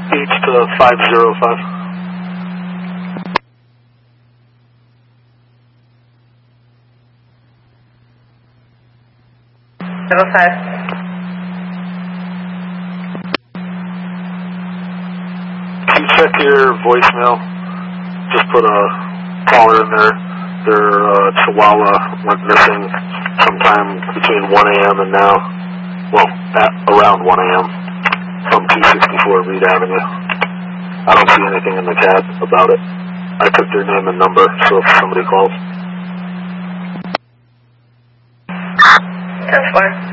Beach to 505. 05. Can you check your voicemail? Just put a caller in there. Their Chihuahua went missing sometime between 1 a.m. and now. Well, at around 1 a.m. from 264 Reed Avenue. I don't see anything in the cab about it. I took their name and number, so if somebody calls. 10-4.